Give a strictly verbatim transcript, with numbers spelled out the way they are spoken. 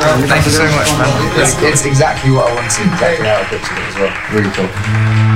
Well, thank you so much, man. It's, it's exactly what I wanted, exactly how I pictured it as well. Really cool.